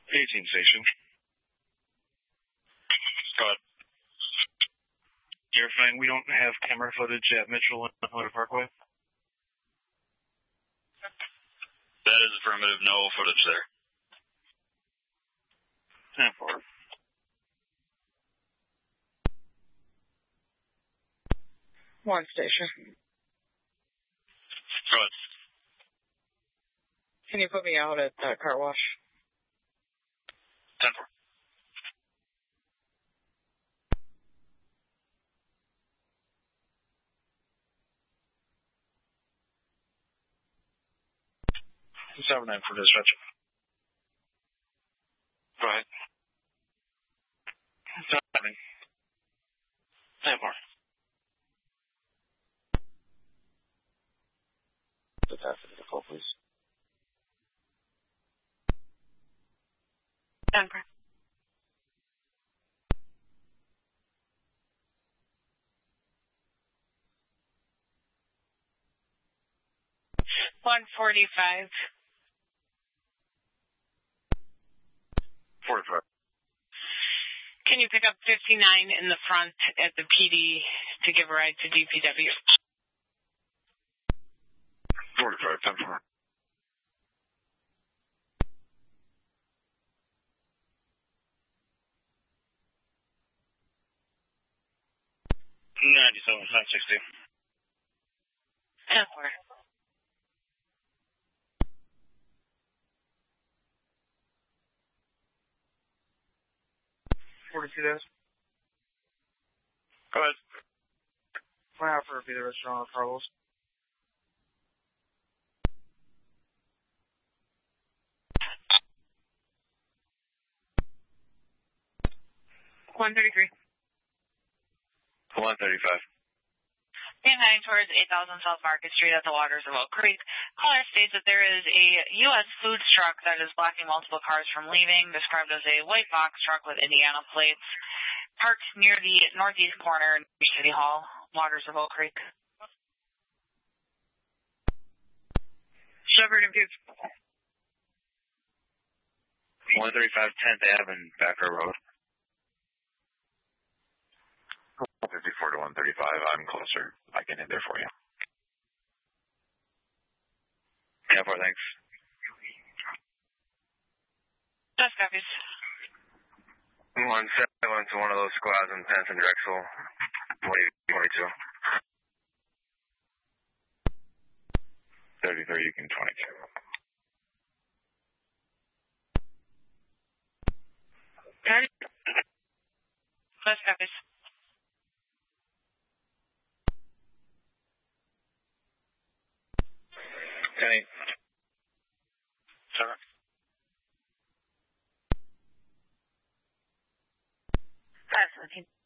18 station. Go ahead. You're fine. We don't have camera footage at Mitchell and Dakota Parkway. That is affirmative. No footage there. 10-4. One station. Go ahead. Can you put me out at that car wash? 10-4. Seven 9 for dispatch. Go ahead. 7. 10-4. Just after the call, please. 10-4. $145. 45. Can you pick up 59 in the front at the PD to give a ride to DPW? 45, 10-4. $97, 960. 10-4. 42 days. Go ahead. My offer would be the restaurant of Carlos. $133. 135. Being heading towards 8000 South Market Street at the waters of Oak Creek. Caller states that there is a U.S. food truck that is blocking multiple cars from leaving, described as a white box truck with Indiana plates, parked near the northeast corner near City Hall, waters of Oak Creek. Shepherd and Peach. 135 10th Ave and Backer Road. 54 to 135. I'm closer. I can hit there for you. 10-4, thanks. Just copies. 1-7 to one of those squads in Pence and Drexel. 22. 33, you can 22. Just copies. 10-8. Sir. 517.